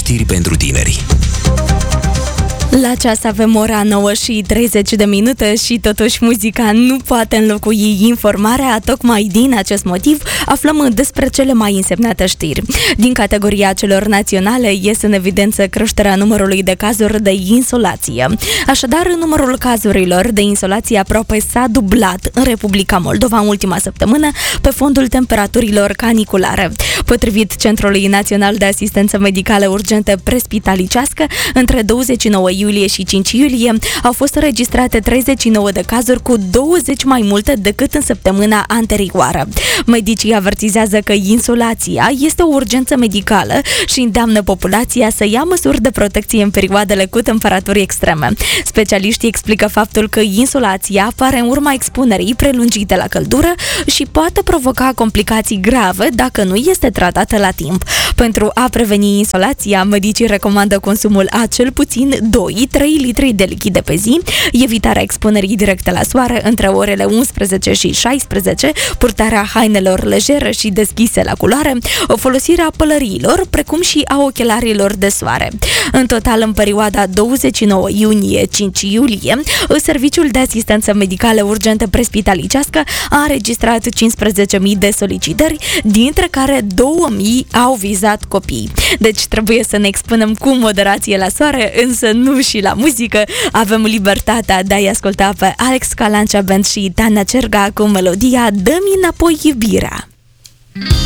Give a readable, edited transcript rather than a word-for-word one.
știri pentru tineri. La ceas avem ora 9:30 și totuși muzica nu poate înlocui informarea. Tocmai din acest motiv aflăm despre cele mai însemnate știri. Din categoria celor naționale ies în evidență creșterea numărului de cazuri de insolație. Așadar, numărul cazurilor de insolație aproape s-a dublat în Republica Moldova în ultima săptămână pe fondul temperaturilor caniculare. Potrivit Centrului Național de Asistență Medicală Urgentă Prespitalicească, între 29 iulie și 5 iulie au fost înregistrate 39 de cazuri, cu 20 mai multe decât în săptămâna anterioară. Medicii avertizează că insolația este o urgență medicală și îndeamnă populația să ia măsuri de protecție în perioadele cu temperaturi extreme. Specialiștii explică faptul că insolația apare în urma expunerii prelungite la căldură și poate provoca complicații grave dacă nu este tratată la timp. Pentru a preveni insolația, medicii recomandă consumul a cel puțin 2-3 litri de lichide pe zi, evitarea expunerii directe la soare între orele 11 și 16, purtarea hainelor legere și deschise la culoare, folosirea pălăriilor, precum și a ochelarilor de soare. În total, în perioada 29 iunie-5 iulie, Serviciul de Asistență Medicală Urgentă Prespitalicească a înregistrat 15.000 de solicitări, dintre care 2.000 au vizat copii. Deci trebuie să ne expunem cu moderație la soare, însă nu și la muzică. Avem libertatea de a-i asculta pe Alex Calancea Band și Tana Cerga cu melodia Dă-mi înapoi iubirea.